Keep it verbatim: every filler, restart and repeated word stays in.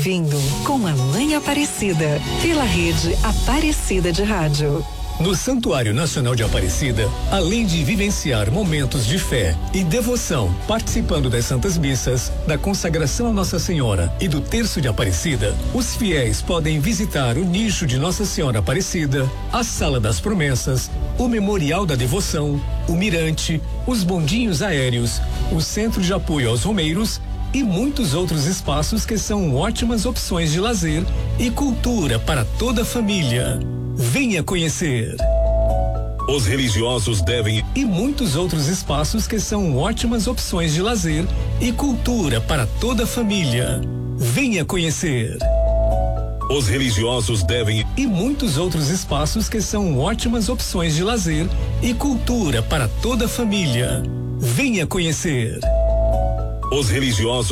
Vindo com a Mãe Aparecida, pela rede Aparecida de Rádio. No Santuário Nacional de Aparecida, além de vivenciar momentos de fé e devoção, participando das Santas Missas, da consagração a Nossa Senhora e do Terço de Aparecida, os fiéis podem visitar o nicho de Nossa Senhora Aparecida, a Sala das Promessas, o Memorial da Devoção, o Mirante, os bondinhos aéreos, o Centro de Apoio aos Romeiros e muitos outros espaços que são ótimas opções de lazer e cultura para toda a família. Venha conhecer. Os religiosos devem e muitos outros espaços que são ótimas opções de lazer e cultura para toda a família. Venha conhecer. Os religiosos devem e muitos outros espaços que são ótimas opções de lazer e cultura para toda a família. Venha conhecer. Os religiosos